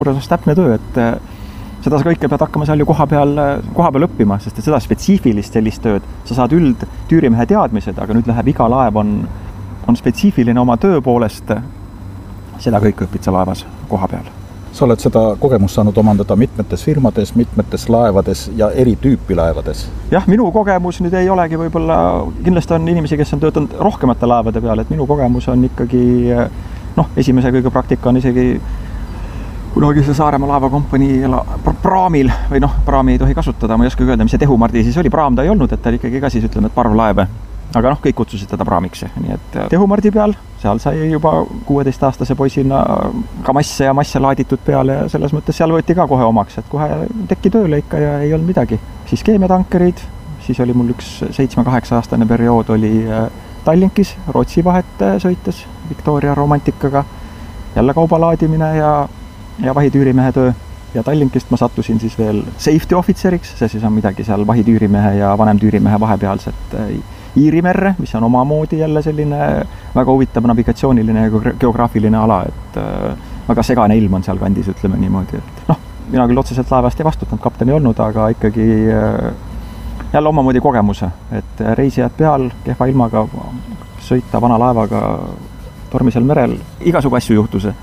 täpne töö, et seda sa kõike pead hakkama seal ju koha peal õppima, sest et seda spetsiifilist sellist tööd, sa saad tüürimehe teadmised, aga nüüd läheb iga laev on spetsiifiline oma töö poolest, seda kõik õpid sa laevas koha peal. Sa oled seda kogemust saanud omandada mitmetes firmades, mitmetes laevades ja eri tüüpi laevades. Jah, minu kogemus nüüd ei olegi võib-olla, kindlasti on inimesi, kes on töötanud rohkemate laevade peale, et minu kogemus on ikkagi, esimese kõige praktika on isegi kunagi see Saaremaa laevakompanii praamil, või praami ei tohi kasutada, ma ei oska öelda, mis see Tehumardi siis oli, praam ta ei olnud, et ta oli ikkagi ka siis, ütleme, et parvlaev. Aga kõik kutsusid teda praamiks, nii et Tehumardi peal, seal sai juba 16-aastase poisina ka masse laaditud peale ja selles mõttes seal võeti ka kohe omaks, et kohe teki tööle ikka ja ei olnud midagi. Siis keemiatankerid, siis oli mul üks 7-8-aastane periood oli Tallinkis, Rootsi vahet sõites Victoria romantikaga, jälle kaubalaadimine ja vahitüürimehe töö. Ja Tallinkist ma sattusin siis veel safety officeriks, see siis on midagi seal vahitüürimehe ja vanemtüürimehe vahepealset Iirimerre, mis on omamoodi jälle selline väga huvitav navigatsiooniline ja geograafiline ala, et väga segane ilm on seal kandis, ütleme niimoodi, et mina küll otseselt laevast ei vastutanud, kapten ei olnud, aga ikkagi jälle omamoodi kogemuse, et reisijad peal, kehva ilmaga, sõita vana laevaga tormisel merel, igasugu asju juhtus.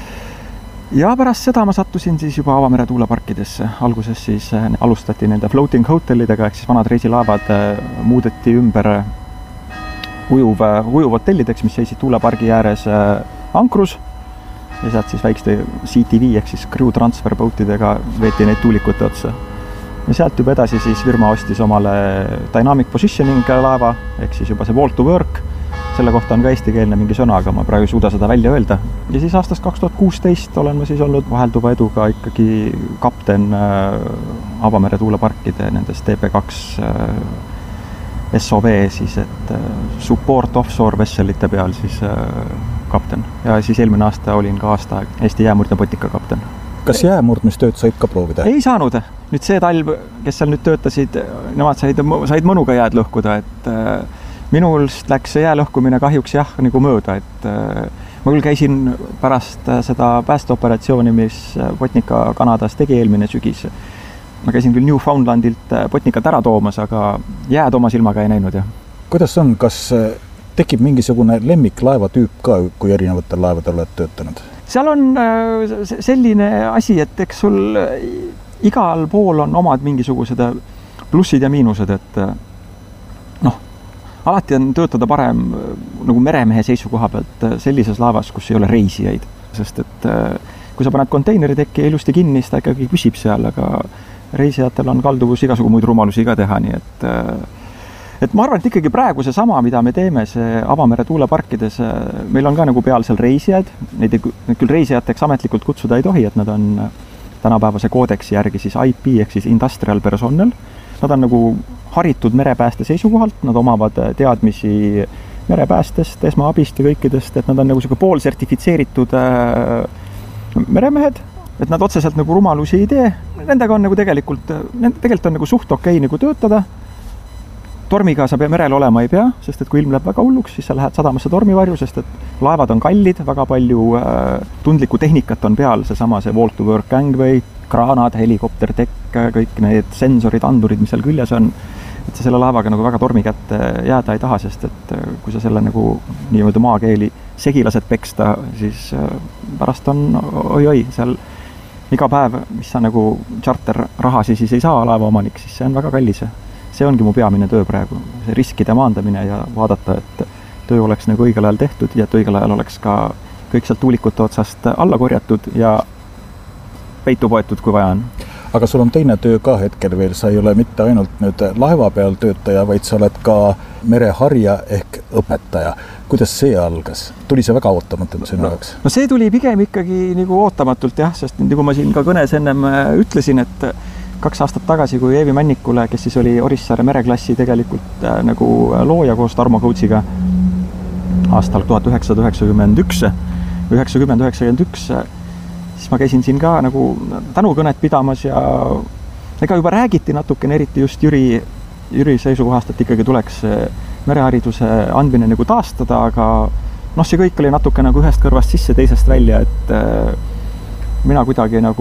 Ja pärast seda ma sattusin siis juba avamere tuuleparkidesse. Alguses siis alustati nende floating hotellidega, ehk siis vanad reisilaevad muudeti ümber ujuvhotellideks, mis seisid tuulepargi ääres ankrus. Ja sealt siis väikeste CTV ehk siis crew transfer boatidega veeti neid tuulikute otsa. Ja sealt juba edasi siis firma ostis omale dynamic positioning laeva, ehk siis juba see wall to work. Selle kohta on ka eestikeelne mingi sõna, aga ma praegu ei suuda seda välja öelda. Ja siis aastast 2016 olen ma siis olnud vahelduva eduga ikkagi kapten avamere tuuleparkide nendes TP2 SOV siis, et support offshore vesselite peal siis kapten. Ja siis eelmine aasta olin ka aasta Eesti jäämurdne potika kapten. Kas jäämurdmistööd said ka proovida? Ei saanud. Nüüd see talv, kes seal nüüd töötasid, nemad said mõnuga jääd lõhkuda, et minulst läks jää lõhkumine kahjuks nagu mööda, et ma küll käisin pärast seda päästeoperatsiooni, mis Botnica Kanadas tegi eelmine sügis. Ma käisin küll Newfoundlandilt Botnicat ära toomas, aga jääd oma silmaga ei näinud. Kuidas on, kas tekib mingisugune lemmiklaevatüüp ka, kui erinevatel laevadel oled töötanud? Seal on selline asi, et eks sul igal pool on omad mingisugused plussid ja miinused, et alati on töötada parem nagu meremehe seisukoha pealt sellises laevas, kus ei ole reisijaid. Sest et kui sa paned konteineritekki ilusti kinni, siis ta ikkagi püsib seal, aga reisijatel on kalduvus igasugu muid rumalusi ka teha. Nii et ma arvan, et ikkagi praegu see sama, mida me teeme, see avamere tuuleparkides, meil on ka nagu peal seal reisijaid. Neid küll reisijateks ametlikult kutsuda ei tohi, et nad on tänapäevase koodeksi järgi siis IP ehk siis industrial personnel. Nad on nagu haritud merepääste seisukohalt, nad omavad teadmisi merepäästest, esmaabist ja kõikidest, et nad on nagu poolsertifitseeritud meremehed, et nad otseselt nagu rumalusi ei tee. Nendega on nagu tegelikult on nagu suht okei nagu töötada. Tormiga sa merel olema ei pea, sest et kui ilm läheb väga hulluks, siis sa lähed sadamasse tormivarju, sest et laevad on kallid, väga palju tundlikku tehnikat on peal, see wall to work gangway, kraanad, helikoptertekk, kõik need sensorid, andurid, mis seal küljes on, et sa selle laevaga nagu väga tormi kätte jääda ei taha, sest et kui sa selle nagu niimoodi maakeeli segilased peksta, siis pärast on oi, seal iga päev, mis sa nagu charter rahasi siis ei saa laeva omanik, siis see on väga kallis. See ongi mu peamine töö praegu, see riskide maandamine ja vaadata, et töö oleks nagu õigel ajal tehtud ja et õigel ajal oleks ka kõik sealt tuulikute otsast alla korjatud ja peitu poetud, kui vaja on. Aga sul on teine töö ka hetkel veel, sa ei ole mitte ainult nüüd laeva peal töötaja, vaid sa oled ka mereharja ehk õpetaja. Kuidas see algas? Tuli see väga ootamatult sinu jaoks? No see tuli pigem ikkagi nagu ootamatult jah, sest nagu ma siin ka kõnes ennem ütlesin, et 2 aastat tagasi, kui Eevi Männikule, kes siis oli Orissaare mereklassi tegelikult nagu looja koos Tarmo Coutsiga aastal 1991, siis ma käisin siin ka nagu tänukõnet pidamas ja ega juba räägiti natukene, eriti just Jüri seisukohast, et ikkagi tuleks merehariduse andmine nagu taastada, aga see kõik oli natuke nagu ühest kõrvast sisse, teisest välja, et mina kuidagi nagu